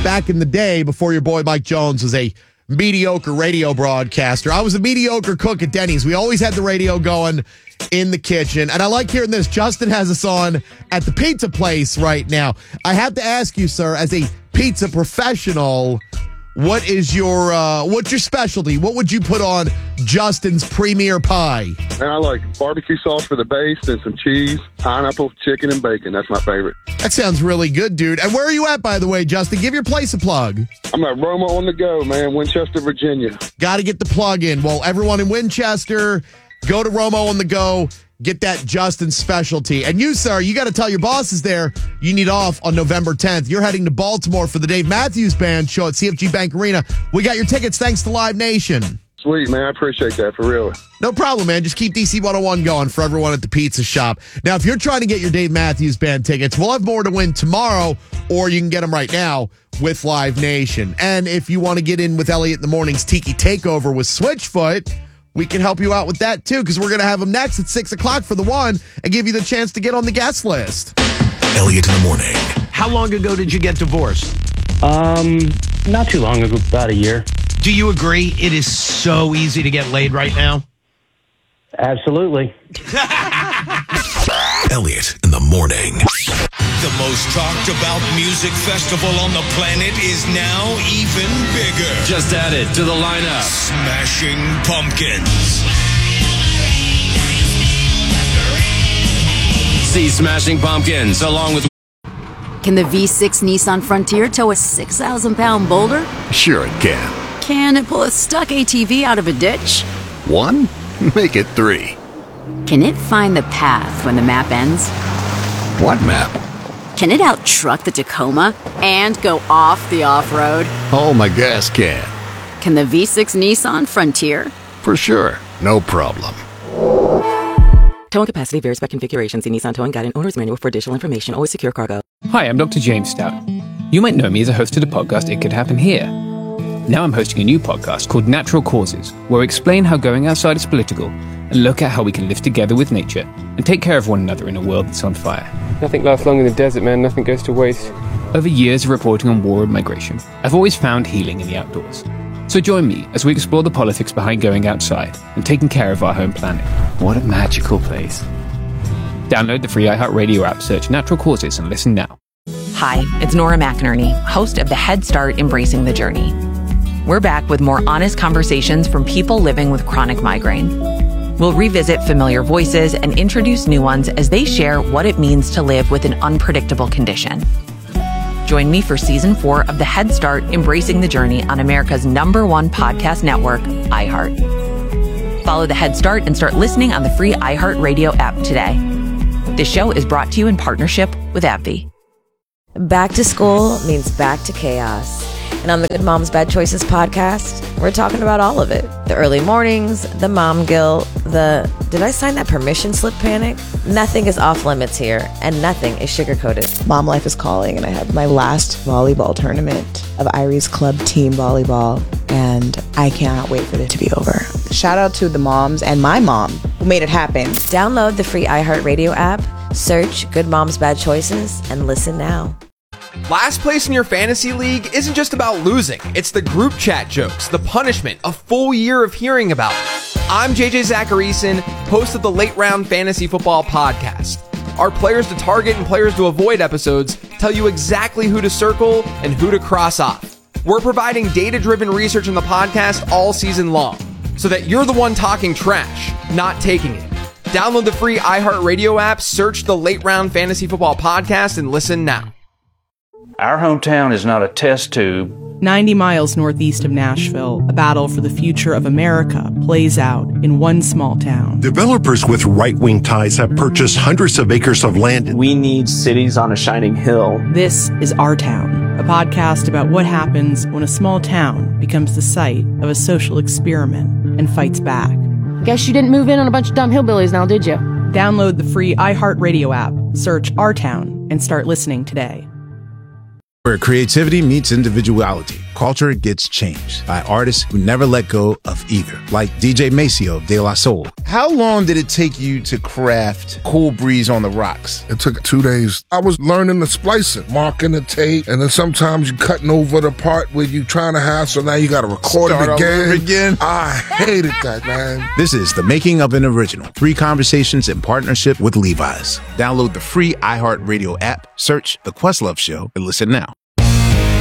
back in the day before your boy Mike Jones was a mediocre radio broadcaster. I was a mediocre cook at Denny's. We always had the radio going in the kitchen. And I like hearing this. Justin has us on at the pizza place right now. I have to ask you, sir, as a pizza professional, what is what's your specialty? What would you put on Justin's premier pie? And I like barbecue sauce for the base and some cheese, pineapple, chicken, and bacon. That's my favorite. That sounds really good, dude. And where are you at, by the way, Justin? Give your place a plug. I'm at Roma on the Go, man, Winchester, Virginia. Got to get the plug in. Well, everyone in Winchester, go to Romo on the Go. Get that Justin specialty. And you, sir, you got to tell your bosses there you need off on November 10th. You're heading to Baltimore for the Dave Matthews Band show at CFG Bank Arena. We got your tickets thanks to Live Nation. Sweet, man. I appreciate that, for real. No problem, man. Just keep DC 101 going for everyone at the pizza shop. Now, if you're trying to get your Dave Matthews Band tickets, we'll have more to win tomorrow, or you can get them right now with Live Nation. And if you want to get in with Elliot in the Morning's Tiki Takeover with Switchfoot, we can help you out with that, too, because we're going to have them next at 6 o'clock for the one and give you the chance to get on the guest list. Elliot in the Morning. How long ago did you get divorced? Not too long ago, about a year. Do you agree it is so easy to get laid right now? Absolutely. Elliot in the Morning. The most talked about music festival on the planet is now even bigger. Just added to the lineup. Smashing Pumpkins. See Smashing Pumpkins along with... Can the V6 Nissan Frontier tow a 6,000-pound boulder? Sure it can. Can it pull a stuck ATV out of a ditch? 1? Make it 3. Can it find the path when the map ends? What map? Can it out-truck the Tacoma and go off the off-road? Oh, my gas can. Can the V6 Nissan Frontier? For sure. No problem. Towing capacity varies by configuration. See Nissan Towing Guide and Owner's Manual for additional information. Always secure cargo. Hi, I'm Dr. James Stout. You might know me as a host of the podcast It Could Happen Here. Now I'm hosting a new podcast called Natural Causes, where we explain how going outside is political and look at how we can live together with nature and take care of one another in a world that's on fire. Nothing lasts long in the desert, man. Nothing goes to waste. Over years of reporting on war and migration, I've always found healing in the outdoors. So join me as we explore the politics behind going outside and taking care of our home planet. What a magical place. Download the free iHeartRadio app, search Natural Causes, and listen now. Hi, it's Nora McInerney, host of the Head Start Embracing the Journey. We're back with more honest conversations from people living with chronic migraine. We'll revisit familiar voices and introduce new ones as they share what it means to live with an unpredictable condition. Join me for Season 4 of the Head Start Embracing the Journey on America's #1 podcast network, iHeart. Follow the Head Start and start listening on the free iHeartRadio app today. This show is brought to you in partnership with AbbVie. Back to school means back to chaos. And on the Good Moms Bad Choices podcast, we're talking about all of it. The early mornings, the mom guilt, the did I sign that permission slip panic? Nothing is off limits here, and nothing is sugar-coated. Mom life is calling, and I have my last volleyball tournament of Irie's club team volleyball, and I cannot wait for it to be over. Shout out to the moms and my mom who made it happen. Download the free iHeartRadio app, search Good Moms Bad Choices, and listen now. Last place in your fantasy league isn't just about losing. It's the group chat jokes, the punishment, a full year of hearing about it. I'm JJ Zacharyson, host of the Late Round Fantasy Football Podcast. Our players to target and players to avoid episodes tell you exactly who to circle and who to cross off. We're providing data-driven research in the podcast all season long, so that you're the one talking trash, not taking it. Download the free iHeartRadio app, search the Late Round Fantasy Football Podcast, and listen now. Our hometown is not a test tube. 90 miles northeast of Nashville, a battle for the future of America plays out in one small town. Developers with right-wing ties have purchased hundreds of acres of land. We need cities on a shining hill. This is Our Town, a podcast about what happens when a small town becomes the site of a social experiment and fights back. Guess you didn't move in on a bunch of dumb hillbillies now, did you? Download the free iHeartRadio app, search Our Town, and start listening today. Where creativity meets individuality. culture gets changed by artists who never let go of either, like DJ Maceo of De La Soul. How long did it take you to craft Cool Breeze on the Rocks? It took 2 days. I was learning the splicing, marking the tape, and then sometimes you cutting over the part where you trying to have, so now you got to record it again. I hated that, man. This is The Making of an Original. 3 conversations in partnership with Levi's. Download the free iHeartRadio app, search The Questlove Show, and listen now.